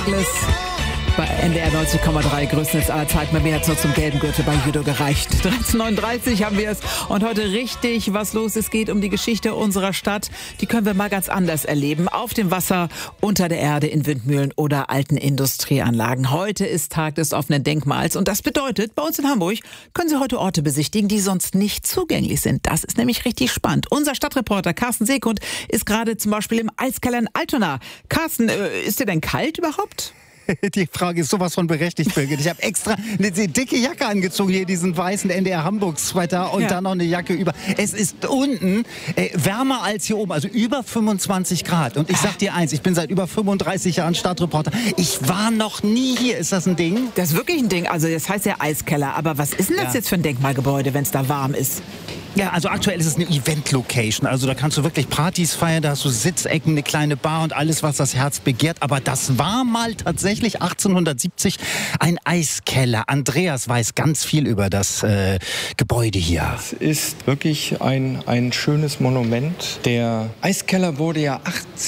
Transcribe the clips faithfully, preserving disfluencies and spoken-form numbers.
Douglas bei N D R neunzig Komma drei, größtes aller Zeiten. Bei mir hat es nur zum gelben Gürtel bei Judo gereicht. dreizehn Uhr neununddreißig haben wir es und heute richtig was los. Es geht um die Geschichte unserer Stadt. Die können wir mal ganz anders erleben. Auf dem Wasser, unter der Erde, in Windmühlen oder alten Industrieanlagen. Heute ist Tag des offenen Denkmals und das bedeutet, bei uns in Hamburg können Sie heute Orte besichtigen, die sonst nicht zugänglich sind. Das ist nämlich richtig spannend. Unser Stadtreporter Carsten Seekund ist gerade zum Beispiel im Eiskeller in Altona. Carsten, ist dir denn kalt überhaupt? Die Frage ist sowas von berechtigt, Birgit. Ich habe extra eine dicke Jacke angezogen, hier diesen weißen N D R Hamburg-Sweater und ja. dann noch eine Jacke über. Es ist unten äh, wärmer als hier oben, also über fünfundzwanzig Grad. Und ich sag dir eins, ich bin seit über fünfunddreißig Jahren Stadtreporter. Ich war noch nie hier. Ist das ein Ding? Das ist wirklich ein Ding. Also das heißt ja Eiskeller. Aber was ist denn das ja. jetzt für ein Denkmalgebäude, wenn es da warm ist? Ja, also aktuell ist es eine Event-Location. Also da kannst du wirklich Partys feiern, da hast du Sitzecken, eine kleine Bar und alles, was das Herz begehrt. Aber das war mal tatsächlich achtzehnhundertsiebzig ein Eiskeller. Andreas weiß ganz viel über das äh, Gebäude hier. Es ist wirklich ein, ein schönes Monument. Der Eiskeller wurde ja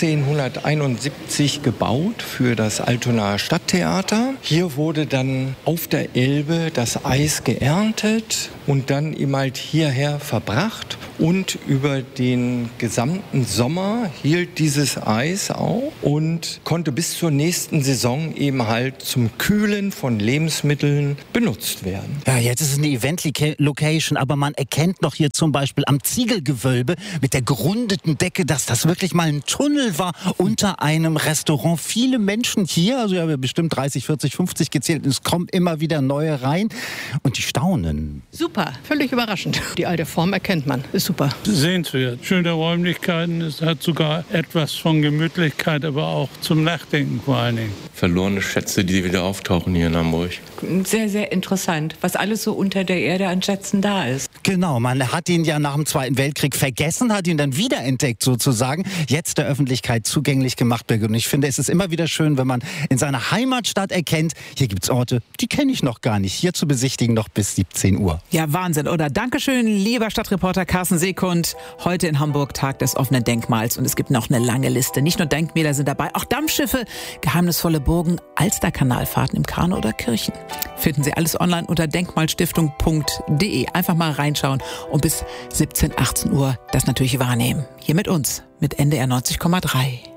achtzehnhunderteinundsiebzig gebaut für das Altonaer Stadttheater. Hier wurde dann auf der Elbe das Eis geerntet und dann eben halt hierher verbracht. Und über den gesamten Sommer hielt dieses Eis auch und konnte bis zur nächsten Saison eben halt zum Kühlen von Lebensmitteln benutzt werden. Ja, jetzt ist es eine Event-Location, aber man erkennt noch hier zum Beispiel am Ziegelgewölbe mit der gerundeten Decke, dass das wirklich mal ein Tunnel war unter einem Restaurant. Viele Menschen hier, also ich habe bestimmt dreißig, vierzig, fünfzig gezählt, und es kommen immer wieder neue rein und die staunen. Super, völlig überraschend. Die alte Form erkennt man, ist super. Sehenswert, schöne Räumlichkeiten, es hat sogar etwas von Gemütlichkeit, aber auch zum Nachdenken vor allen Dingen. Verlorene Schätze, die wieder auftauchen hier in Hamburg. Sehr, sehr interessant, was alles so unter der Erde an Schätzen da ist. Genau, man hat ihn ja nach dem Zweiten Weltkrieg vergessen, hat ihn dann wiederentdeckt sozusagen, jetzt der Öffentlichkeit zugänglich gemacht. Und ich finde, es ist immer wieder schön, wenn man in seiner Heimatstadt erkennt, hier gibt es Orte, die kenne ich noch gar nicht, hier zu besichtigen noch bis siebzehn Uhr. Ja, Wahnsinn, oder? Dankeschön, lieber Stadtreporter Carsten Seekund. Heute in Hamburg Tag des offenen Denkmals und es gibt noch eine lange Liste. Nicht nur Denkmäler sind dabei, auch Dampfschiffe, geheimnisvolle Burgen, Alsterkanalfahrten im Kanu oder Kirchen. Finden Sie alles online unter denkmalstiftung punkt de. Einfach mal reinschauen und bis siebzehn, achtzehn Uhr das natürlich wahrnehmen. Hier mit uns, mit N D R neunzig Komma drei.